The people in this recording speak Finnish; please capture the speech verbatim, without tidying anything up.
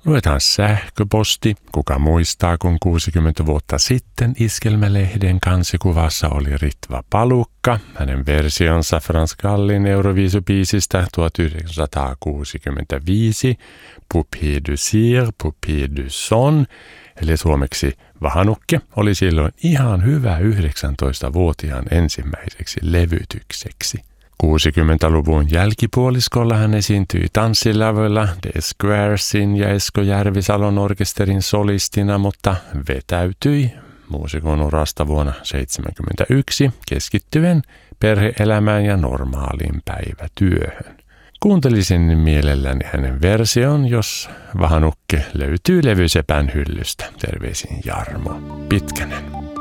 Luetaan sähköposti. Kuka muistaa, kun kuusikymmentä vuotta sitten Iskelmälehden kansikuvassa oli Ritva Palukka. Hänen versionsa Frans Gallin Euroviisubiisistä tuhatyhdeksänsataakuusikymmentäviisi, Poupée de cire, Poupée de son, eli suomeksi Vahanukke, oli silloin ihan hyvä yhdeksäntoistavuotiaan ensimmäiseksi levytykseksi. kuusikymmentäluvun jälkipuoliskolla hän esiintyi tanssilavoilla The Squaresin ja Esko Järvisalon orkesterin solistina, mutta vetäytyi muusikon urasta vuonna seitsemänkymmentäyksi keskittyen perhe-elämään ja normaaliin päivätyöhön. Kuuntelisin mielelläni hänen version, jos Vahanukke löytyy levysepän hyllystä. Terveisin Jarmo Pitkänen.